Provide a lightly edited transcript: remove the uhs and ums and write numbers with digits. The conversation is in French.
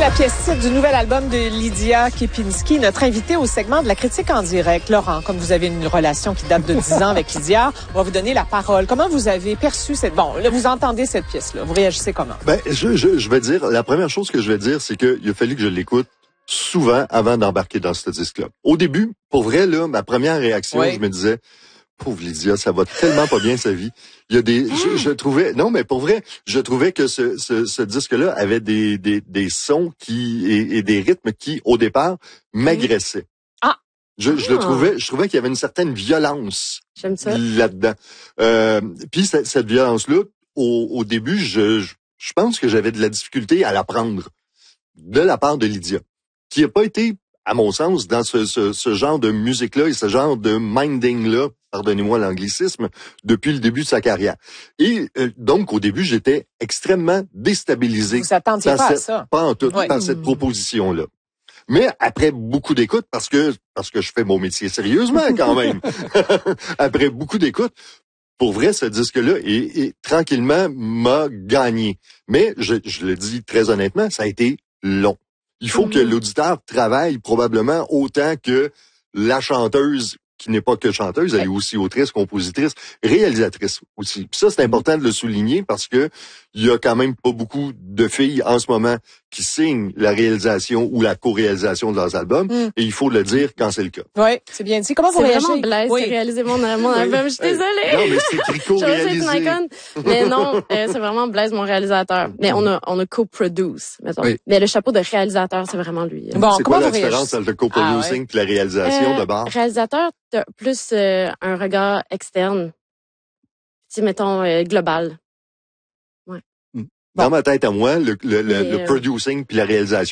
la pièce titre du nouvel album de Lydia Kepinski, notre invitée au segment de la critique en direct. Laurent, comme vous avez une relation qui date de 10 ans avec Lydia, on va vous donner la parole. Comment vous avez perçu cette... Bon, là, vous entendez cette pièce-là. Vous réagissez comment? Je vais dire, la première chose que je vais dire, c'est qu'il a fallu que je l'écoute souvent avant d'embarquer dans ce disque-là. Au début, pour vrai, là, ma première réaction, je me disais, pauvre Lydia, ça va tellement pas bien sa vie. Il y a des, je trouvais, non, mais pour vrai, je trouvais que ce disque-là avait des sons et des rythmes qui, au départ, m'agressaient. Je trouvais qu'il y avait une certaine violence là-dedans. Puis cette violence-là, au début, je pense que j'avais de la difficulté à la prendre de la part de Lydia, qui n'a pas été, à mon sens, dans ce genre de musique-là et ce genre de minding-là, pardonnez-moi l'anglicisme, depuis le début de sa carrière. Et donc, au début, j'étais extrêmement déstabilisé. Vous attendiez pas à ça? Pas en tout, par cette proposition-là. Mais après beaucoup d'écoute, parce que je fais mon métier sérieusement quand même, après beaucoup d'écoute, pour vrai, ce disque-là et tranquillement m'a gagné. Mais je le dis très honnêtement, ça a été long. Il faut que l'auditeur travaille probablement autant que la chanteuse, qui n'est pas que chanteuse, elle est aussi autrice, compositrice, réalisatrice aussi. Puis ça, c'est important de le souligner parce que il y a quand même pas beaucoup de filles en ce moment qui signent la réalisation ou la co-réalisation de leurs albums. Et il faut le dire quand c'est le cas. Oui, c'est bien dit. Comment vous réagissez? C'est vraiment Blaise qui a réalisé mon album. Je suis désolée. Non, mais c'est co-réalisé. Mais non, c'est vraiment Blaise, mon réalisateur. Mais on a co-produce, mettons. Oui. Mais le chapeau de réalisateur, c'est vraiment lui. Bon, c'est quoi la différence entre le co-producing et la réalisation de base? Réalisateur, t'as plus un regard externe. Tu sais, mettons, global. Dans ma tête à moi, le producing puis la réalisation,